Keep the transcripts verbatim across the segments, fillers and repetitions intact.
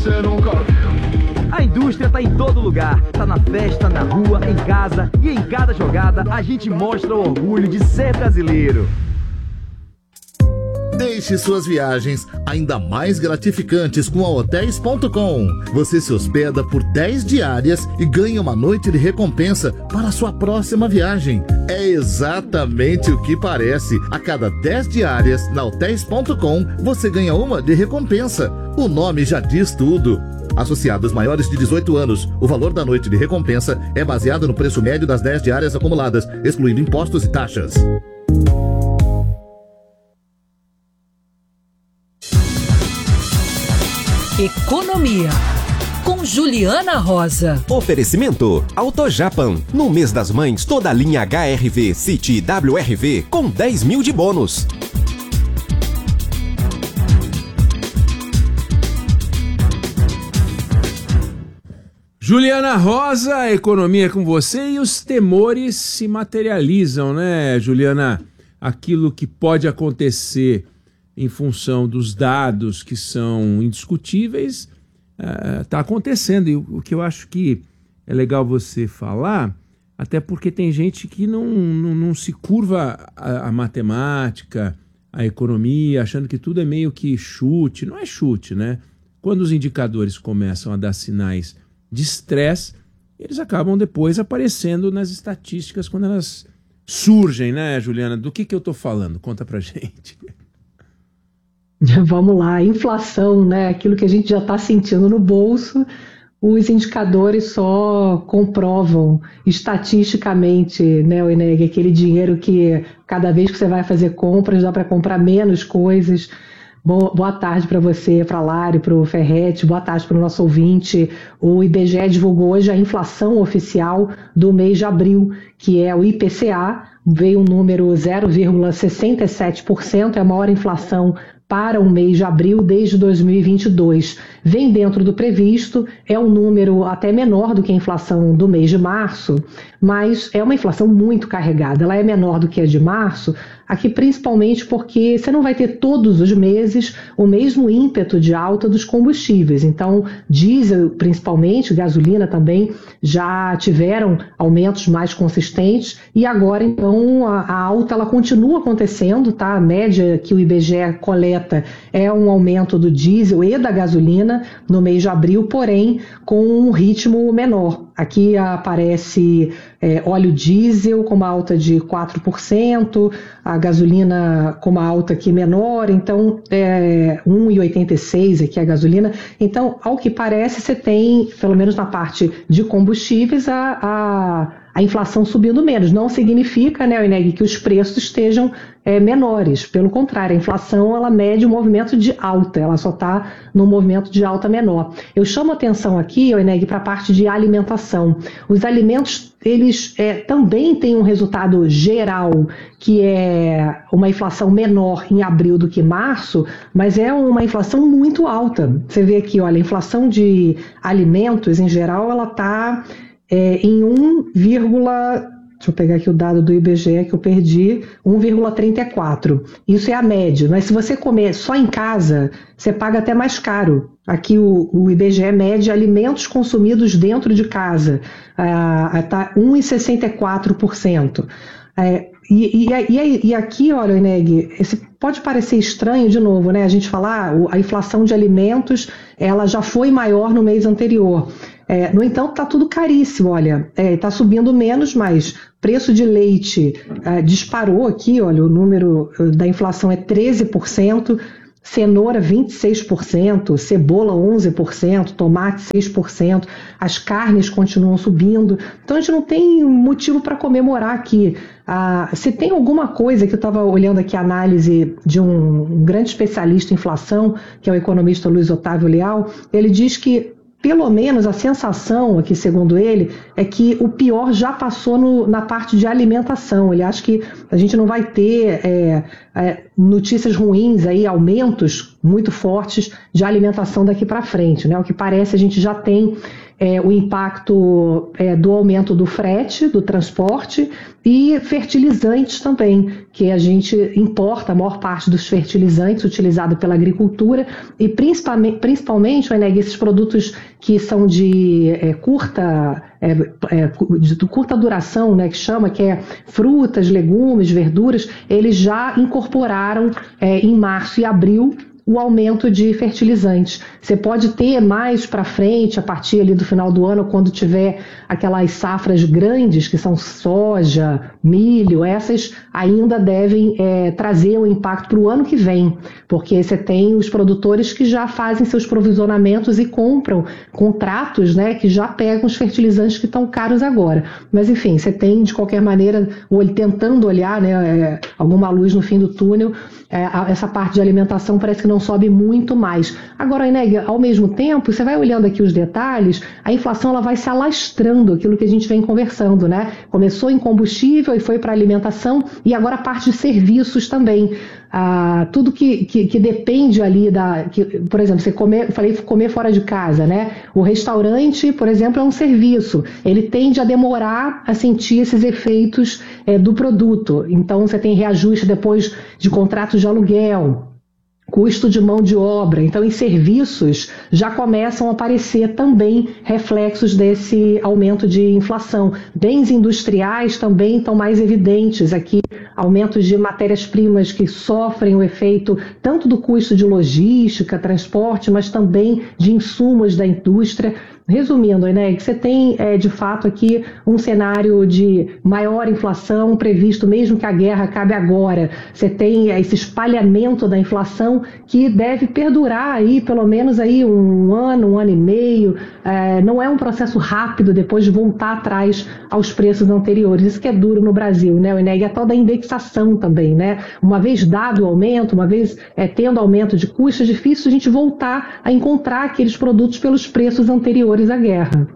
você nunca viu. A indústria tá em todo lugar, tá na festa, na rua, em casa e em cada jogada a gente mostra o orgulho de ser brasileiro. Deixe suas viagens ainda mais gratificantes com a Hotéis ponto com. Você se hospeda por dez diárias e ganha uma noite de recompensa para a sua próxima viagem. É exatamente o que parece. A cada dez diárias na Hotéis ponto com, você ganha uma de recompensa. O nome já diz tudo. Associados maiores de dezoito anos, o valor da noite de recompensa é baseado no preço médio das dez diárias acumuladas, excluindo impostos e taxas. Economia, com Juliana Rosa. Oferecimento AutoJapan. No mês das mães, toda a linha H R V, City e W R V com dez mil de bônus. Juliana Rosa, economia com você, e os temores se materializam, né, Juliana? Aquilo que pode acontecer em função dos dados que são indiscutíveis, está uh, acontecendo. E o, o que eu acho que é legal você falar, até porque tem gente que não, não, não se curva a, a matemática, a economia, achando que tudo é meio que chute. Não é chute, né? Quando os indicadores começam a dar sinais de estresse, eles acabam depois aparecendo nas estatísticas quando elas surgem, né, Juliana? Do que, que eu estou falando? Conta pra gente. Vamos lá, inflação, né? Aquilo que a gente já está sentindo no bolso, os indicadores só comprovam estatisticamente, né, o Eneg, aquele dinheiro que cada vez que você vai fazer compras dá para comprar menos coisas. Boa, boa tarde para você, para a Lari, para o Ferretti, boa tarde para o nosso ouvinte. O I B G E divulgou hoje a inflação oficial do mês de abril, que é o I P C A, veio um número zero vírgula sessenta e sete por cento, é a maior inflação para o mês de abril desde dois mil e vinte e dois. Vem dentro do previsto, é um número até menor do que a inflação do mês de março, mas é uma inflação muito carregada. Ela é menor do que a de março, aqui principalmente porque você não vai ter todos os meses o mesmo ímpeto de alta dos combustíveis. Então, diesel principalmente, gasolina também, já tiveram aumentos mais consistentes e agora, então, a, a alta ela continua acontecendo, tá? A média que o I B G E coleta é um aumento do diesel e da gasolina no mês de abril, porém com um ritmo menor. Aqui aparece é, óleo diesel com uma alta de quatro por cento, a gasolina com uma alta aqui menor, então é, um vírgula oitenta e seis aqui a gasolina. Então, ao que parece, você tem, pelo menos na parte de combustíveis, a, a, a inflação subindo menos. Não significa, né, Eneg, que os preços estejam é, menores. Pelo contrário, a inflação ela mede um movimento de alta, ela só está num movimento de alta menor. Eu chamo atenção aqui, Eneg, para a parte de alimentação. Os alimentos, eles é, também têm um resultado geral, que é uma inflação menor em abril do que março, mas é uma inflação muito alta. Você vê aqui, olha, a inflação de alimentos, em geral, ela está é, em um, deixa eu pegar aqui o dado do I B G E que eu perdi, um vírgula trinta e quatro. Isso é a média, mas se você comer só em casa, você paga até mais caro. Aqui o, o I B G E mede alimentos consumidos dentro de casa, está um vírgula sessenta e quatro por cento. É, e, e, e aqui, olha, Eneg, esse pode parecer estranho de novo, né? A gente falar, a inflação de alimentos, ela já foi maior no mês anterior. É, no entanto, está tudo caríssimo, olha, está é, subindo menos, mas preço de leite é, disparou aqui, olha, o número da inflação é treze por cento, cenoura vinte e seis por cento, cebola onze por cento, tomate seis por cento, as carnes continuam subindo, então a gente não tem motivo para comemorar aqui. Ah, se tem alguma coisa que eu estava olhando aqui a análise de um, um grande especialista em inflação, que é o economista Luiz Otávio Leal, ele diz que pelo menos a sensação aqui, segundo ele, é que o pior já passou no, na parte de alimentação. Ele acha que a gente não vai ter é, é, notícias ruins, aí, aumentos muito fortes de alimentação daqui para frente, né? O que parece a gente já tem é, o impacto é, do aumento do frete, do transporte e fertilizantes também, que a gente importa a maior parte dos fertilizantes utilizados pela agricultura e principalmente, principalmente Eneg, esses produtos que são de é, curta, é, é, de curta duração, né, que chama, que é frutas, legumes, verduras, eles já incorporaram é, em março e abril o aumento de fertilizantes. Você pode ter mais para frente, a partir ali do final do ano, quando tiver aquelas safras grandes, que são soja, milho, essas ainda devem é, trazer um impacto para o ano que vem, porque você tem os produtores que já fazem seus provisionamentos e compram contratos, né, que já pegam os fertilizantes que estão caros agora. Mas, enfim, você tem, de qualquer maneira, tentando olhar, né, é, alguma luz no fim do túnel. É, essa parte de alimentação parece que não sobe muito mais. Agora, Eneg, ao mesmo tempo, você vai olhando aqui os detalhes, a inflação ela vai se alastrando, aquilo que a gente vem conversando, né? Começou em combustível e foi para alimentação e agora a parte de serviços também. Ah, tudo que, que, que depende ali da... Que, por exemplo, você comer, eu falei comer fora de casa, né? O restaurante, por exemplo, é um serviço. Ele tende a demorar a sentir esses efeitos é, do produto. Então, você tem reajuste depois de contratos de aluguel, custo de mão de obra. Então, em serviços já começam a aparecer também reflexos desse aumento de inflação. Bens industriais também estão mais evidentes aqui, aumentos de matérias-primas que sofrem o efeito tanto do custo de logística, transporte, mas também de insumos da indústria. Resumindo, Eneg, você tem é, de fato aqui um cenário de maior inflação previsto, mesmo que a guerra acabe agora. Você tem esse espalhamento da inflação que deve perdurar aí pelo menos aí um ano, um ano e meio. É, não é um processo rápido depois de voltar atrás aos preços anteriores. Isso que é duro no Brasil, né, Eneg? É a tal da indexação também, né? Uma vez dado o aumento, uma vez é, tendo aumento de custos, é difícil a gente voltar a encontrar aqueles produtos pelos preços anteriores à guerra.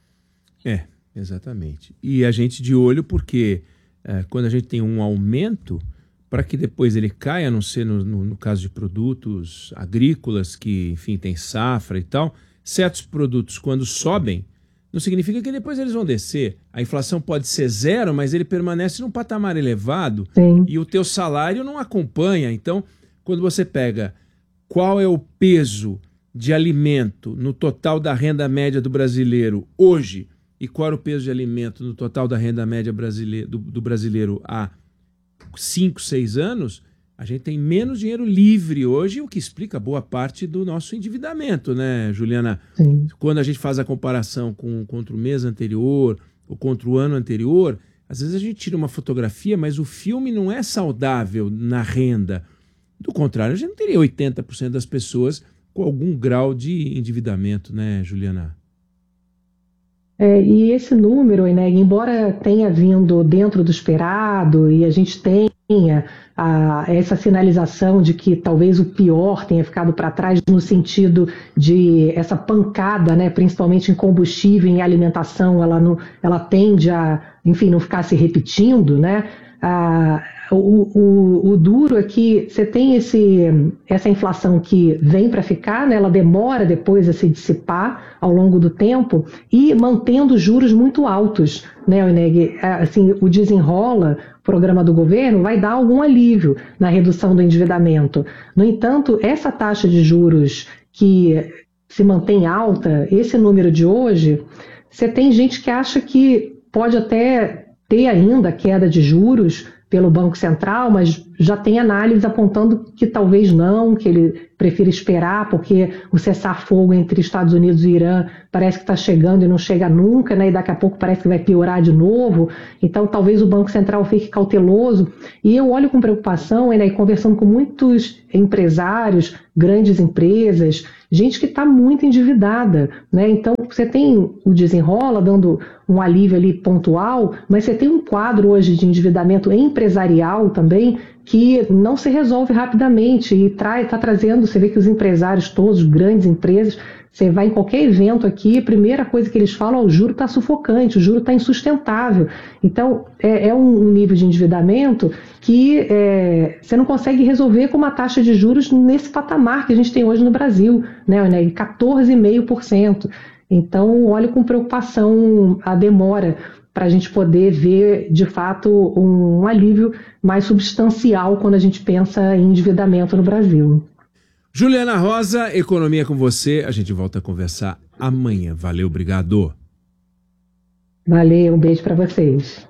É, exatamente. E a gente de olho porque é, quando a gente tem um aumento, para que depois ele caia, a não ser no, no, no caso de produtos agrícolas, que, enfim, tem safra e tal, certos produtos, quando sobem, não significa que depois eles vão descer. A inflação pode ser zero, mas ele permanece num patamar elevado. Sim. E o teu salário não acompanha. Então, quando você pega qual é o peso de alimento no total da renda média do brasileiro hoje e qual era o peso de alimento no total da renda média brasileira, do, do brasileiro há cinco, seis anos, a gente tem menos dinheiro livre hoje, o que explica boa parte do nosso endividamento, né, Juliana? Sim. Quando a gente faz a comparação com, contra o mês anterior ou contra o ano anterior, às vezes a gente tira uma fotografia, mas o filme não é saudável na renda. Do contrário, a gente não teria oitenta por cento das pessoas com algum grau de endividamento, né, Juliana? É, e esse número, Eneg, embora tenha vindo dentro do esperado e a gente tenha a, essa sinalização de que talvez o pior tenha ficado para trás no sentido de essa pancada, né, principalmente em combustível e em alimentação, ela, não, ela tende a, enfim, não ficar se repetindo, né? Ah, o, o, o duro é que você tem esse, essa inflação que vem para ficar, né? Ela demora depois a se dissipar ao longo do tempo e mantendo juros muito altos, né, Eneg? Assim, o desenrola, programa do governo, vai dar algum alívio na redução do endividamento. No entanto, essa taxa de juros que se mantém alta, esse número de hoje, você tem gente que acha que pode até ter ainda queda de juros pelo Banco Central, mas já tem análise apontando que talvez não, que ele prefira esperar, porque o cessar-fogo entre Estados Unidos e Irã parece que está chegando e não chega nunca, né? E daqui a pouco parece que vai piorar de novo. Então, talvez o Banco Central fique cauteloso. E eu olho com preocupação, né, e conversando com muitos empresários, grandes empresas, gente que está muito endividada, né? Então, você tem o desenrola dando um alívio ali pontual, mas você tem um quadro hoje de endividamento empresarial também que não se resolve rapidamente e está trazendo, você vê que os empresários todos, grandes empresas, você vai em qualquer evento aqui, a primeira coisa que eles falam é o juro está sufocante, o juro está insustentável. Então, é, é um nível de endividamento que é, você não consegue resolver com uma taxa de juros nesse patamar que a gente tem hoje no Brasil, né, quatorze vírgula cinco por cento. Então, olho com preocupação a demora para a gente poder ver, de fato, um alívio mais substancial quando a gente pensa em endividamento no Brasil. Juliana Rosa, Economia com você. A gente volta a conversar amanhã. Valeu, obrigado. Valeu, um beijo para vocês.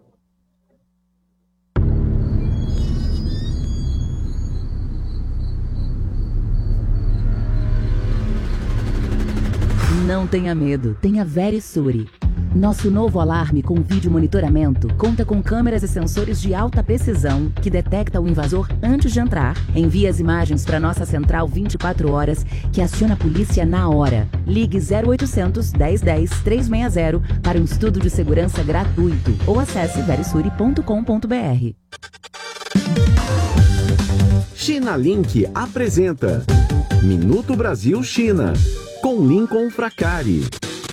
Não tenha medo, tenha Verisure. Nosso novo alarme com vídeo monitoramento conta com câmeras e sensores de alta precisão que detecta o invasor antes de entrar, envia as imagens para nossa central vinte e quatro horas, que aciona a polícia na hora. Ligue zero oitocentos, dez dez, trezentos e sessenta para um estudo de segurança gratuito ou acesse verisure ponto com ponto br. China Link apresenta Minuto Brasil China, com Lincoln Fracari.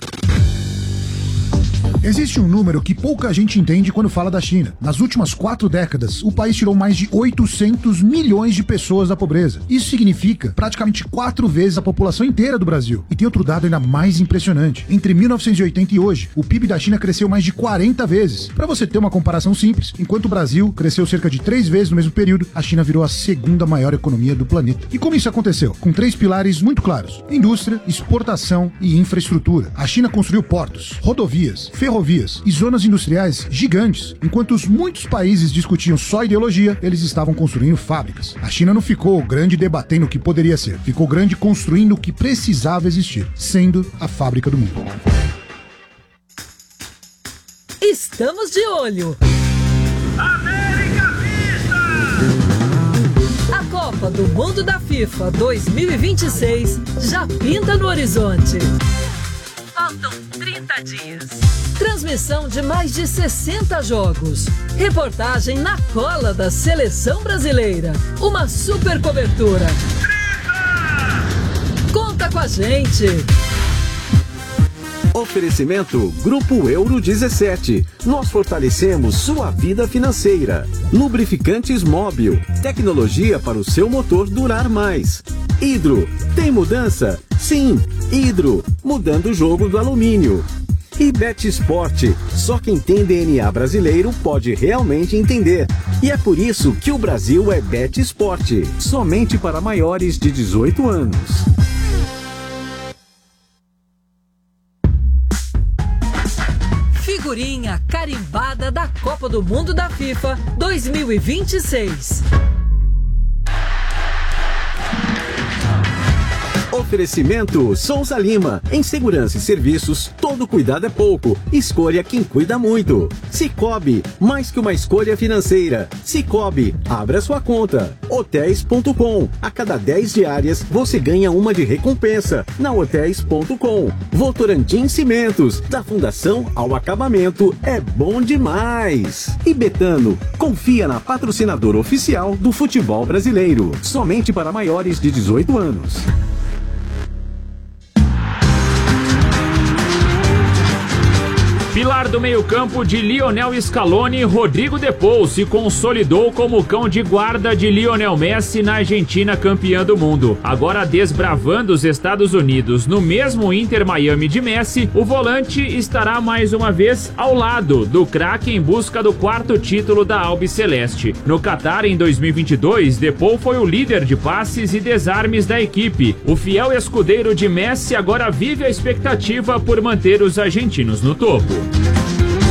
Existe um número que pouca gente entende quando fala da China. Nas últimas quatro décadas, o país tirou mais de oitocentos milhões de pessoas da pobreza. Isso significa praticamente quatro vezes a população inteira do Brasil. E tem outro dado ainda mais impressionante. Entre mil novecentos e oitenta e hoje, o P I B da China cresceu mais de quarenta vezes. Para você ter uma comparação simples, enquanto o Brasil cresceu cerca de três vezes no mesmo período, a China virou a segunda maior economia do planeta. E como isso aconteceu? Com três pilares muito claros: indústria, exportação e infraestrutura. A China construiu portos, rodovias, ferrovias e zonas industriais gigantes. Enquanto os muitos países discutiam só ideologia, eles estavam construindo fábricas. A China não ficou grande debatendo o que poderia ser, ficou grande construindo o que precisava existir, sendo a fábrica do mundo. Estamos de olho. América Vista! A Copa do Mundo da FIFA dois mil e vinte e seis já pinta no horizonte. Faltam trinta dias. Transmissão de mais de sessenta jogos. Reportagem na cola da seleção brasileira. Uma super cobertura. Conta com a gente. Oferecimento Grupo Euro dezessete. Nós fortalecemos sua vida financeira. Lubrificantes Móbil. Tecnologia para o seu motor durar mais. Hidro. Tem mudança? Sim. Hidro. Mudando o jogo do alumínio. E Bet Sport. Só quem tem D N A brasileiro pode realmente entender. E é por isso que o Brasil é Bet Sport. Somente para maiores de dezoito anos. Figurinha carimbada da Copa do Mundo da FIFA dois mil e vinte e seis. Oferecimento Souza Lima. Em segurança e serviços, todo cuidado é pouco. Escolha quem cuida muito. Sicoob, mais que uma escolha financeira. Sicoob, abra sua conta. Hotéis ponto com. A cada dez diárias, você ganha uma de recompensa. Na Hotéis ponto com. Votorantim Cimentos. Da fundação ao acabamento, é bom demais. E Betano, confia na patrocinadora oficial do futebol brasileiro. Somente para maiores de dezoito anos. Pilar do meio-campo de Lionel Scaloni, Rodrigo De Paul se consolidou como cão de guarda de Lionel Messi na Argentina, campeã do mundo. Agora desbravando os Estados Unidos no mesmo Inter Miami de Messi, o volante estará mais uma vez ao lado do craque em busca do quarto título da Albiceleste. No Catar, em dois mil e vinte e dois, De Paul foi o líder de passes e desarmes da equipe. O fiel escudeiro de Messi agora vive a expectativa por manter os argentinos no topo.